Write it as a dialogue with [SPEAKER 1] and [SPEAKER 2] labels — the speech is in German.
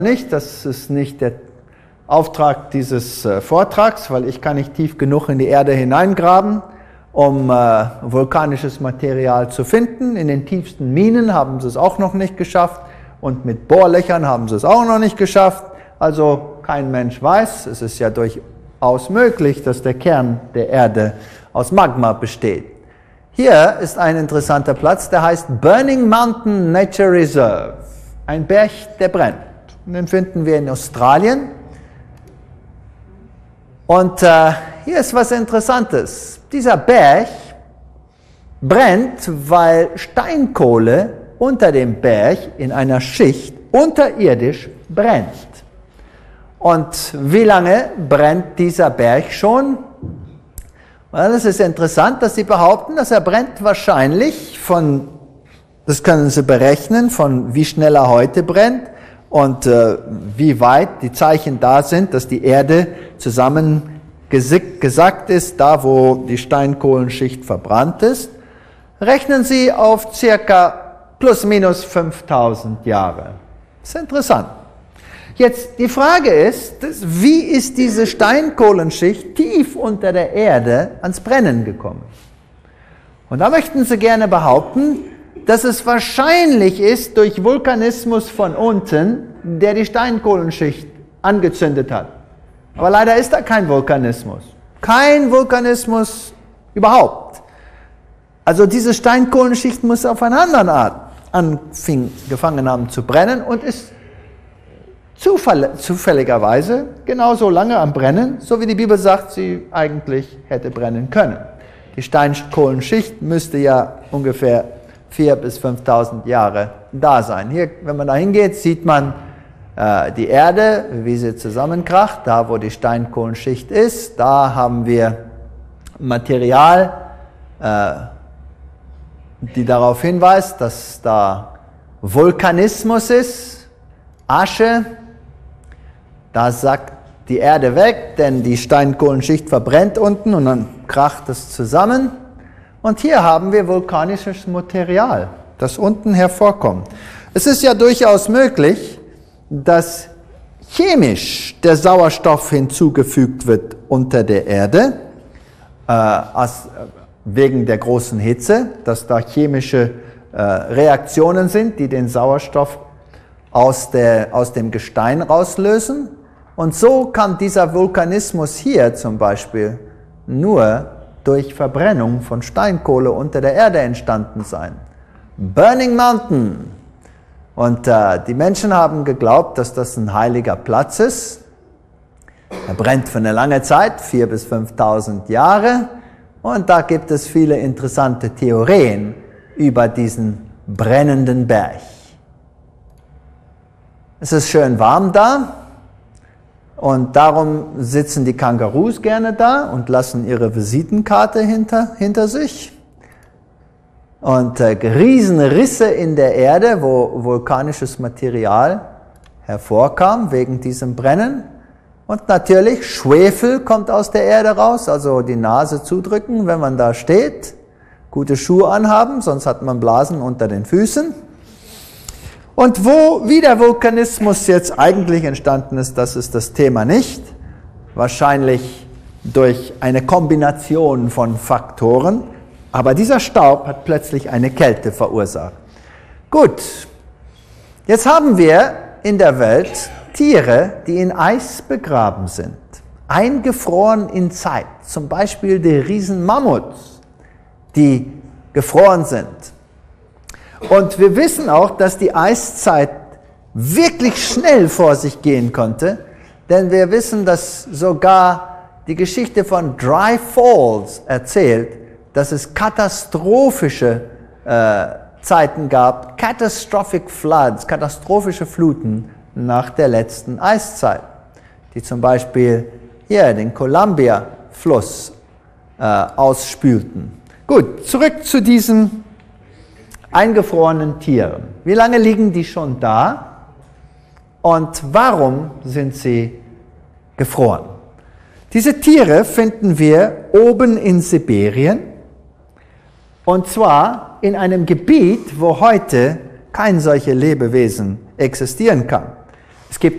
[SPEAKER 1] nicht, das ist nicht der Auftrag dieses Vortrags, weil ich kann nicht tief genug in die Erde hineingraben, um vulkanisches Material zu finden. In den tiefsten Minen haben sie es auch noch nicht geschafft und mit Bohrlöchern haben sie es auch noch nicht geschafft. Also kein Mensch weiß, es ist ja durchaus möglich, dass der Kern der Erde aus Magma besteht. Hier ist ein interessanter Platz, der heißt Burning Mountain Nature Reserve, ein Berg, der brennt. Und den finden wir in Australien. Und hier ist was Interessantes. Dieser Berg brennt, weil Steinkohle unter dem Berg in einer Schicht unterirdisch brennt. Und wie lange brennt dieser Berg schon? Well, es ist interessant, dass Sie behaupten, dass er brennt wahrscheinlich das können Sie berechnen, von wie schnell er heute brennt und wie weit die Zeichen da sind, dass die Erde zusammengesackt ist, da wo die Steinkohlenschicht verbrannt ist. Rechnen Sie auf circa plus minus 5000 Jahre. Das ist interessant. Jetzt die Frage ist, wie ist diese Steinkohlenschicht tief unter der Erde ans Brennen gekommen? Und da möchten Sie gerne behaupten, dass es wahrscheinlich ist durch Vulkanismus von unten, der die Steinkohlenschicht angezündet hat. Aber leider ist da kein Vulkanismus. Kein Vulkanismus überhaupt. Also diese Steinkohlenschicht muss auf eine andere Art angefangen haben zu brennen und ist zufälligerweise genauso lange am Brennen, so wie die Bibel sagt, sie eigentlich hätte brennen können. Die Steinkohlenschicht müsste ja ungefähr 4.000 bis 5.000 Jahre da sein. Hier, wenn man da hingeht, sieht man die Erde, wie sie zusammenkracht, da wo die Steinkohlenschicht ist. Da haben wir Material, die darauf hinweist, dass da Vulkanismus ist, Asche. Da sackt die Erde weg, denn die Steinkohlenschicht verbrennt unten und dann kracht es zusammen. Und hier haben wir vulkanisches Material, das unten hervorkommt. Es ist ja durchaus möglich, dass chemisch der Sauerstoff hinzugefügt wird unter der Erde, wegen der großen Hitze, dass da chemische Reaktionen sind, die den Sauerstoff aus dem Gestein rauslösen. Und so kann dieser Vulkanismus hier zum Beispiel nur durch Verbrennung von Steinkohle unter der Erde entstanden sein. Burning Mountain. Und die Menschen haben geglaubt, dass das ein heiliger Platz ist. Er brennt für eine lange Zeit, 4.000 bis 5.000 Jahre. Und da gibt es viele interessante Theorien über diesen brennenden Berg. Es ist schön warm da und darum sitzen die Kängurus gerne da und lassen ihre Visitenkarte hinter sich. Und Riesenrisse in der Erde, wo vulkanisches Material hervorkam wegen diesem Brennen. Und natürlich Schwefel kommt aus der Erde raus, also die Nase zudrücken, wenn man da steht. Gute Schuhe anhaben, sonst hat man Blasen unter den Füßen. Und wie der Vulkanismus jetzt eigentlich entstanden ist, das ist das Thema nicht. Wahrscheinlich durch eine Kombination von Faktoren. Aber dieser Staub hat plötzlich eine Kälte verursacht. Gut, jetzt haben wir in der Welt Tiere, die in Eis begraben sind. Eingefroren in Zeit. Zum Beispiel die Riesenmammuts, die gefroren sind. Und wir wissen auch, dass die Eiszeit wirklich schnell vor sich gehen konnte, denn wir wissen, dass sogar die Geschichte von Dry Falls erzählt, dass es katastrophische Zeiten gab, catastrophic floods, katastrophische Fluten nach der letzten Eiszeit, die zum Beispiel hier den Columbia-Fluss ausspülten. Gut, zurück zu diesen eingefrorenen Tieren. Wie lange liegen die schon da und warum sind sie gefroren? Diese Tiere finden wir oben in Sibirien und zwar in einem Gebiet, wo heute kein solche Lebewesen existieren kann. Es gibt